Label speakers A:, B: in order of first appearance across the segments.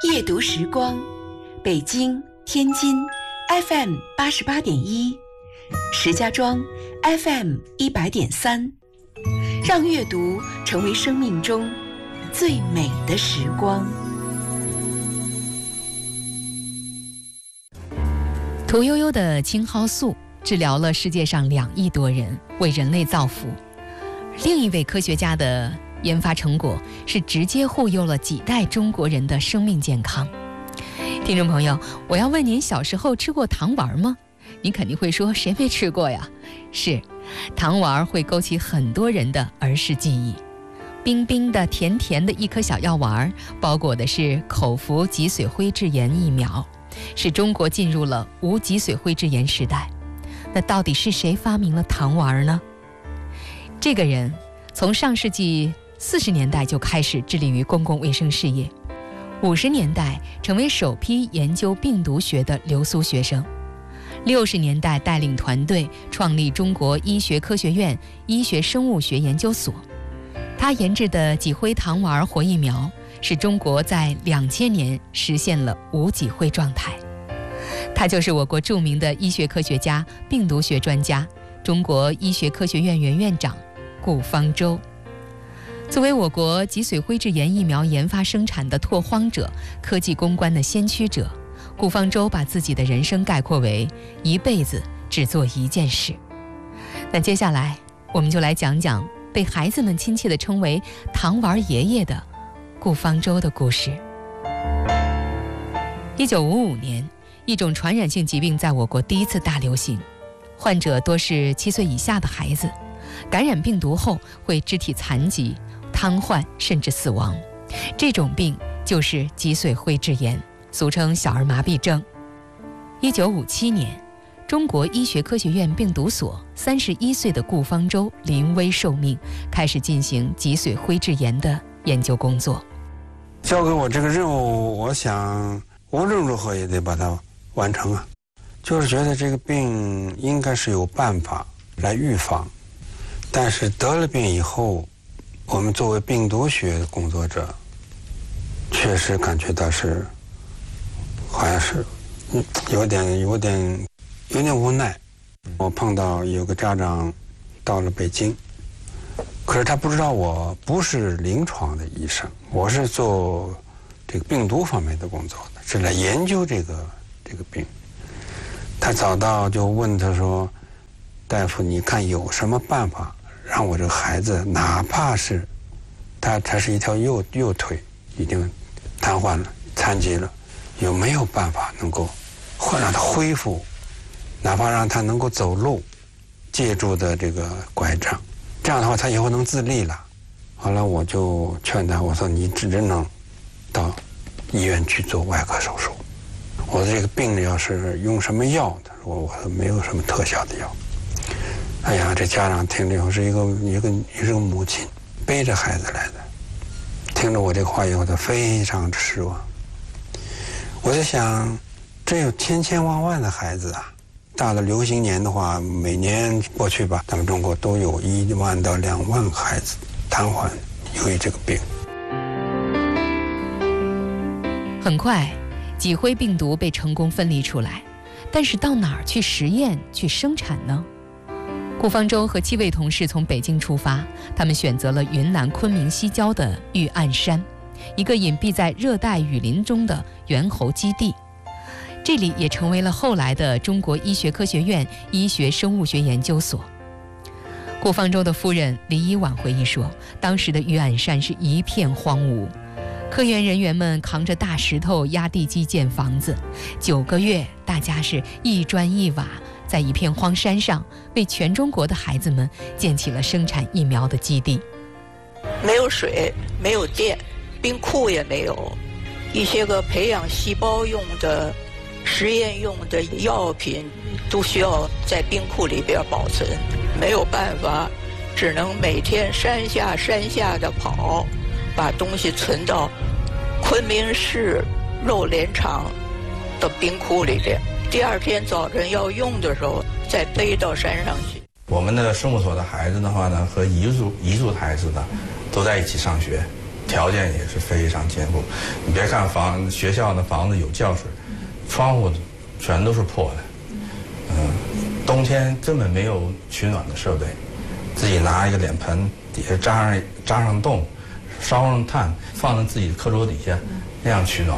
A: 夜读时光，北京、天津 FM 88.1，石家庄 FM 100.3，让阅读成为生命中最美的时光。
B: 屠呦呦的青蒿素治疗了世界上2亿多人，为人类造福。另一位科学家的研发成果是直接护佑了几代中国人的生命健康。听众朋友，我要问您，小时候吃过糖丸吗？你肯定会说，谁没吃过呀？是，糖丸会勾起很多人的儿时记忆。冰冰的、甜甜的一颗小药丸，包裹的是口服脊髓灰质炎疫苗，使中国进入了无脊髓灰质炎时代。那到底是谁发明了糖丸呢？这个人从上世纪40年代就开始致力于公共卫生事业，50年代成为首批研究病毒学的留苏学生，60年代带领团队创立中国医学科学院医学生物学研究所。他研制的脊灰糖丸活疫苗，使中国在2000年实现了无脊灰状态。他就是我国著名的医学科学家、病毒学专家，中国医学科学院原院长顾方舟。作为我国脊髓灰质炎疫苗研发生产的拓荒者、科技攻关的先驱者，顾方舟把自己的人生概括为一辈子只做一件事。那接下来我们就来讲讲被孩子们亲切地称为糖丸爷爷的顾方舟的故事。1955年，一种传染性疾病在我国第一次大流行，患者多是7岁以下的孩子，感染病毒后会肢体残疾、瘫痪甚至死亡。这种病就是脊髓灰质炎，俗称小儿麻痹症。1957年，中国医学科学院病毒所31岁的顾方舟临危受命，开始进行脊髓灰质炎的研究工作。
C: 交给我这个任务，我想无论如何也得把它完成啊。就是觉得这个病应该是有办法来预防，但是得了病以后，我们作为病毒学工作者，确实感觉到是好像是有点无奈。我碰到有个家长到了北京，可是他不知道我不是临床的医生，我是做这个病毒方面的工作的，是来研究这个病。他早到就问他说，大夫，你看有什么办法让我这个孩子，哪怕是他是一条右腿已经瘫痪了、残疾了，有没有办法能够让他恢复，哪怕让他能够走路，借助的这个拐杖，这样的话他以后能自立了。后来我就劝他，我说你只能到医院去做外科手术。我的这个病要是用什么药，他说我没有什么特效的药。哎呀，这家长听了以后是一个母亲背着孩子来的，听了我这个话以后，他非常失望。我在想，这有千万的孩子啊，大的流行年的话，每年过去吧，咱们中国都有1万到2万个孩子瘫痪，由于这个病。
B: 很快，脊灰病毒被成功分离出来，但是到哪儿去实验、去生产呢？顾方舟和7位同事从北京出发，他们选择了云南昆明西郊的玉案山，一个隐蔽在热带雨林中的猿猴基地。这里也成为了后来的中国医学科学院医学生物学研究所。顾方舟的夫人李以婉回忆说，当时的玉案山是一片荒芜，科研人员们扛着大石头压地基建房子，9个月，大家是一砖一瓦，在一片荒山上为全中国的孩子们建起了生产疫苗的基地。
D: 没有水，没有电，冰库也没有，一些个培养细胞用的、实验用的药品都需要在冰库里边保存，没有办法，只能每天山下的跑，把东西存到昆明市肉联厂的冰库里边。第2天早晨要用的时候，再背到山上去。
E: 我们的生物所的孩子的话呢，和彝族的孩子呢，都在一起上学。 条件也是非常艰苦。你别看学校的房子有教室，窗户全都是破的，冬天根本没有取暖的设备，自己拿一个脸盆，底下扎上洞，烧上炭，放在自己的课桌底下，那样取暖。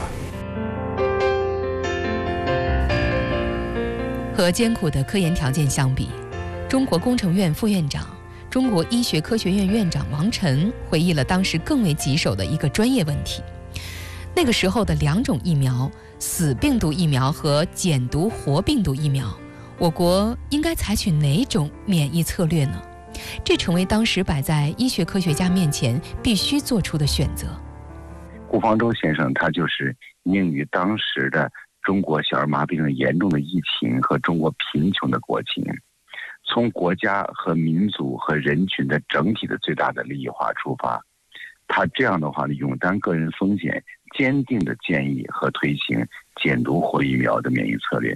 B: 和艰苦的科研条件相比，中国工程院副院长、中国医学科学院院长王晨回忆了当时更为棘手的一个专业问题。那个时候的2种疫苗，死病毒疫苗和减毒活病毒疫苗，我国应该采取哪种免疫策略呢？这成为当时摆在医学科学家面前必须做出的选择。
F: 顾方舟先生他就是应于当时的中国小儿麻痹症严重的疫情和中国贫穷的国情，从国家和民族和人群的整体的最大的利益化出发，他这样的话呢，勇担个人风险，坚定的建议和推行减毒活疫苗的免疫策略。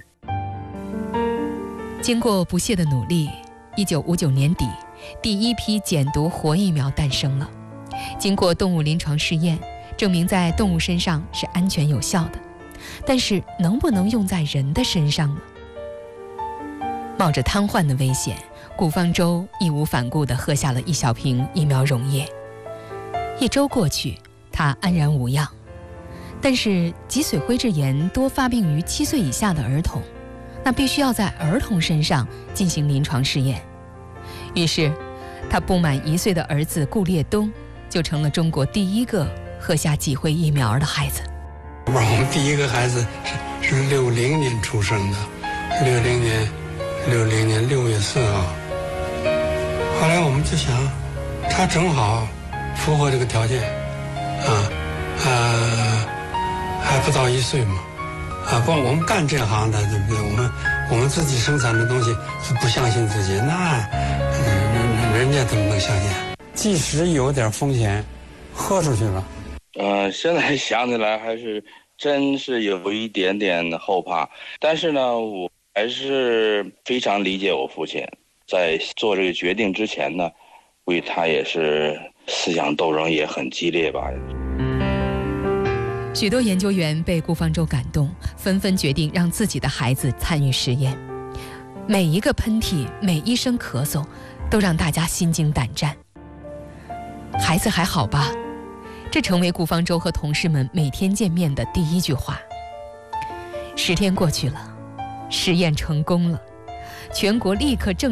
B: 经过不懈的努力，1959年底，第一批减毒活疫苗诞生了。经过动物临床试验，证明在动物身上是安全有效的，但是能不能用在人的身上呢？冒着瘫痪的危险，顾方舟义无反顾地喝下了1小瓶疫苗溶液。1周过去，他安然无恙。但是脊髓灰质炎多发病于7岁以下的儿童，那必须要在儿童身上进行临床试验。于是他不满1岁的儿子顾烈东就成了中国第一个喝下脊灰疫苗的孩子。
C: 我们第一个孩子是60年出生的，60年6月4号。后来我们就想，他正好符合这个条件，还不到1岁嘛，不，我们干这行的，对不对？我们自己生产的东西是不相信自己，那人家怎么能相信？即使有点风险，喝出去了。
E: 现在想起来还是真是有一点点后怕，但是呢，我还是非常理解我父亲，在做这个决定之前呢，估计他也是思想斗争也很激烈吧。
B: 许多研究员被顾方舟感动，纷纷决定让自己的孩子参与实验。每一个喷嚏，每一声咳嗽，都让大家心惊胆战。孩子还好吧？这成为顾方舟和同事们每天见面的第1句话。10天过去了，实验成功了，全国立刻正